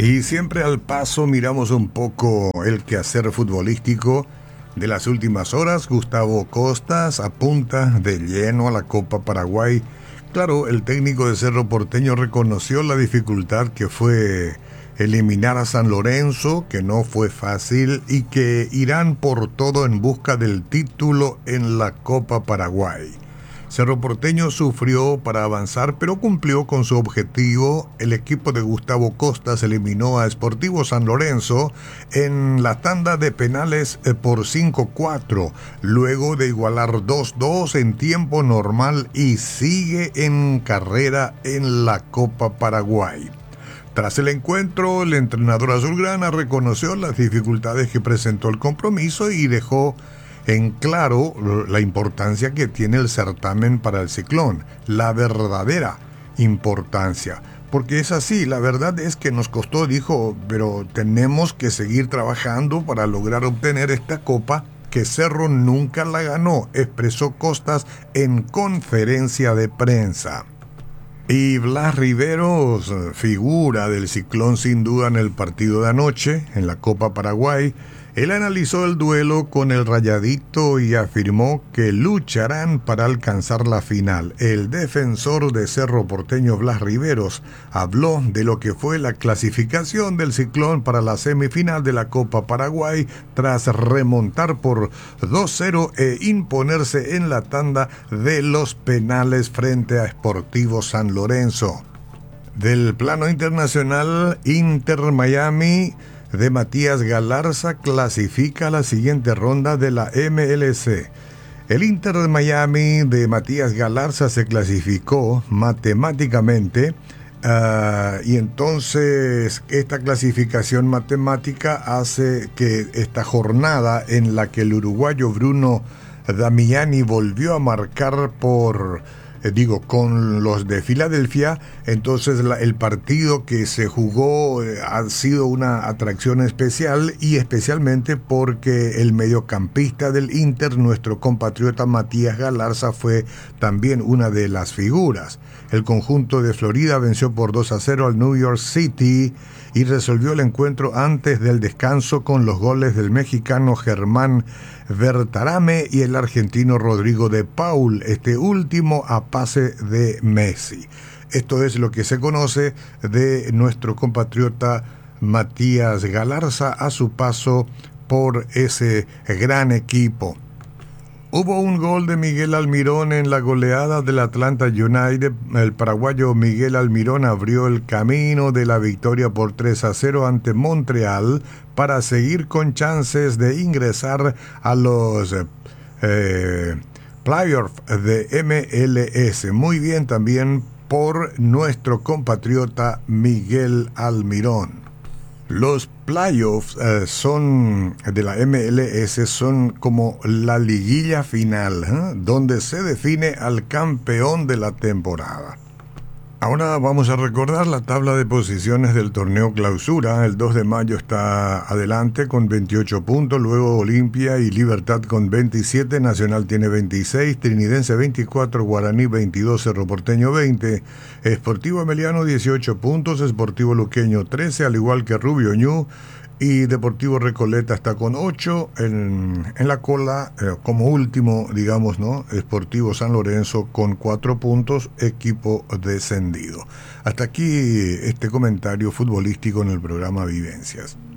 Y siempre al paso miramos un poco el quehacer futbolístico de las últimas horas. Gustavo Costas apunta de lleno a la Copa Paraguay. Claro, el técnico de Cerro Porteño reconoció la dificultad que fue eliminar a San Lorenzo, que no fue fácil, y que irán por todo en busca del título en la Copa Paraguay. Cerro Porteño sufrió para avanzar, pero cumplió con su objetivo. El equipo de Gustavo Costas eliminó a Sportivo San Lorenzo en la tanda de penales por 5-4, luego de igualar 2-2 en tiempo normal, y sigue en carrera en la Copa Paraguay. Tras el encuentro, el entrenador azulgrana reconoció las dificultades que presentó el compromiso y dejó en claro la importancia que tiene el certamen para el Ciclón, la verdadera importancia, porque es así. La verdad es que nos costó, dijo, pero tenemos que seguir trabajando para lograr obtener esta copa que Cerro nunca la ganó, expresó Costas en conferencia de prensa. Y Blas Riveros, figura del Ciclón sin duda en el partido de anoche, en la Copa Paraguay. Él analizó el duelo con el Rayadito y afirmó que lucharán para alcanzar la final. El defensor de Cerro Porteño, Blas Riveros, habló de lo que fue la clasificación del Ciclón para la semifinal de la Copa Paraguay tras remontar por 2-0 e imponerse en la tanda de los penales frente a Sportivo San Lorenzo. Del plano internacional, Inter Miami de Matías Galarza clasifica a la siguiente ronda de la MLC. El Inter de Miami de Matías Galarza se clasificó matemáticamente, y entonces esta clasificación matemática hace que esta jornada en la que el uruguayo Bruno Damiani volvió a marcar con los de Filadelfia, entonces el partido que se jugó ha sido una atracción especial, y especialmente porque el mediocampista del Inter, nuestro compatriota Matías Galarza, fue también una de las figuras. El conjunto de Florida venció por 2-0 al New York City y resolvió el encuentro antes del descanso con los goles del mexicano Germán Bertarame y el argentino Rodrigo de Paul, este último a pase de Messi. Esto es lo que se conoce de nuestro compatriota Matías Galarza a su paso por ese gran equipo. Hubo un gol de Miguel Almirón en la goleada del Atlanta United. El paraguayo Miguel Almirón abrió el camino de la victoria por 3-0 ante Montreal para seguir con chances de ingresar a los playoffs de MLS. Muy bien también por nuestro compatriota Miguel Almirón. Los playoffs son de la MLS, son como la liguilla final, donde se define al campeón de la temporada. Ahora vamos a recordar la tabla de posiciones del torneo Clausura. El 2 de mayo está adelante con 28 puntos, luego Olimpia y Libertad con 27, Nacional tiene 26, Trinidense 24, Guaraní 22, Cerro Porteño 20, Sportivo Emeliano 18 puntos, Sportivo Luqueño 13, al igual que Rubio Ñu, y Deportivo Recoleta está con 8 en la cola, como último, digamos, ¿no? Sportivo San Lorenzo con 4 puntos, equipo descendido. Hasta aquí este comentario futbolístico en el programa Vivencias.